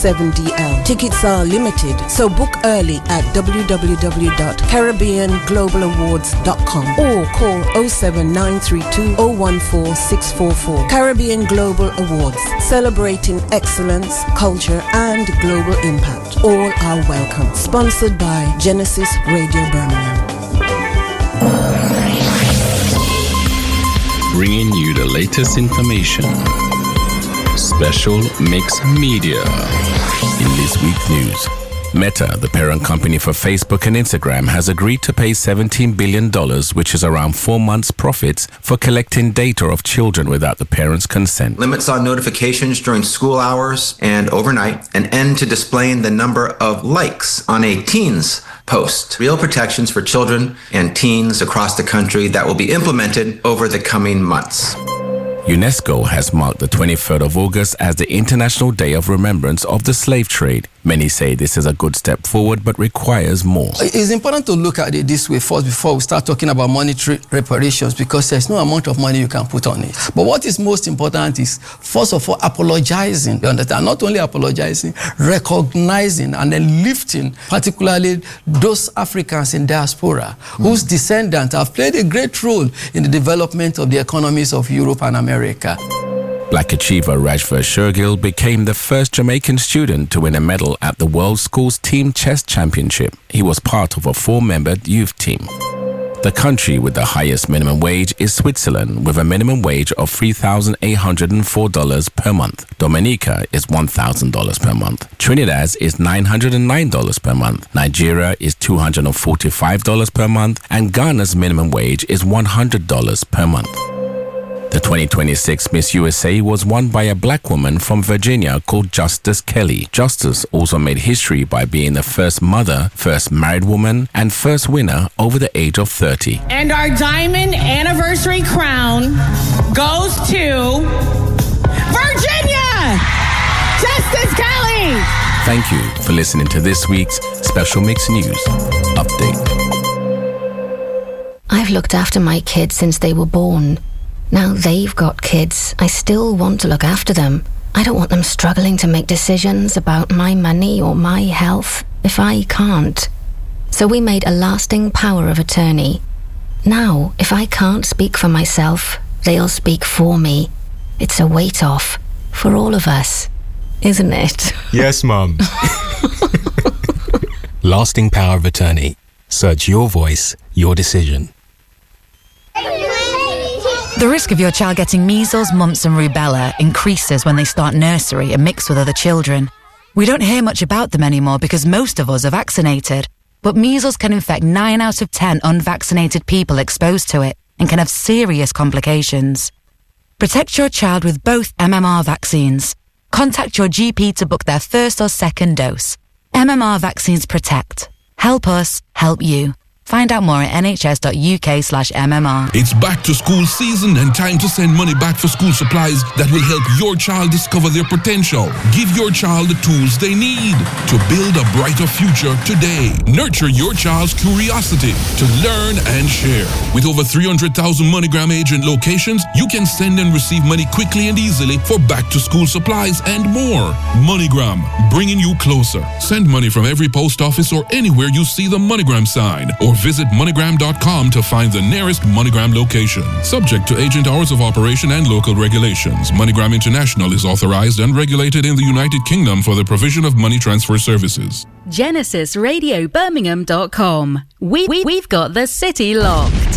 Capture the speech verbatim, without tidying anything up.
seven D L. Tickets are limited, so book early at w w w dot caribbean global awards dot com or call oh seven nine three two oh one four six four four. Caribbean Global Awards, celebrating excellence, culture and global impact. All are welcome. Sponsored by Genesis Radio Birmingham. Bringing you the latest information. Special Mix Media. In this week's news, Meta, the parent company for Facebook and Instagram, has agreed to pay seventeen billion dollars, which is around four months' profits, for collecting data of children without the parents' consent. Limits on notifications during school hours and overnight. An end to displaying the number of likes on a teen's post. Real protections for children and teens across the country that will be implemented over the coming months. UNESCO has marked the twenty-third of August as the International Day of Remembrance of the Slave Trade. Many say this is a good step forward, but requires more. It's important to look at it this way first before we start talking about monetary reparations, because there's no amount of money you can put on it. But what is most important is, first of all, apologizing. You understand? Not only apologizing, recognizing and then lifting, particularly those Africans in diaspora, mm. whose descendants have played a great role in the development of the economies of Europe and America. Black achiever Rajver Shergill became the first Jamaican student to win a medal at the World Schools Team Chess Championship. He was part of a four-member youth team. The country with the highest minimum wage is Switzerland, with a minimum wage of three thousand eight hundred four dollars per month. Dominica is one thousand dollars per month. Trinidad is nine hundred nine dollars per month. Nigeria is two hundred forty-five dollars per month. And Ghana's minimum wage is one hundred dollars per month. The twenty twenty-six Miss U S A was won by a black woman from Virginia called Justice Kelly. Justice also made history by being the first mother, first married woman, and first winner over the age of thirty. And our diamond anniversary crown goes to Virginia! Justice Kelly! Thank you for listening to this week's Special Mix News Update. I've looked after my kids since they were born. Now they've got kids, I still want to look after them. I don't want them struggling to make decisions about my money or my health if I can't. So we made a lasting power of attorney. Now, if I can't speak for myself, they'll speak for me. It's a weight off for all of us, isn't it? Yes, Mum. Lasting power of attorney. Search your voice, your decision. The risk of your child getting measles, mumps and rubella increases when they start nursery and mix with other children. We don't hear much about them anymore because most of us are vaccinated. But measles can infect nine out of ten unvaccinated people exposed to it and can have serious complications. Protect your child with both M M R vaccines. Contact your G P to book their first or second dose. M M R Vaccines Protect. Help us, help you. Find out more at nhs.uk slash MMR. It's back to school season and time to send money back for school supplies that will help your child discover their potential. Give your child the tools they need to build a brighter future today. Nurture your child's curiosity to learn and share. With over three hundred thousand MoneyGram agent locations, you can send and receive money quickly and easily for back to school supplies and more. MoneyGram, bringing you closer. Send money from every post office or anywhere you see the MoneyGram sign, or visit MoneyGram dot com to find the nearest MoneyGram location. Subject to agent hours of operation and local regulations. MoneyGram International is authorized and regulated in the United Kingdom for the provision of money transfer services. Genesis Radio Birmingham dot com. We, we, we've got the city locked.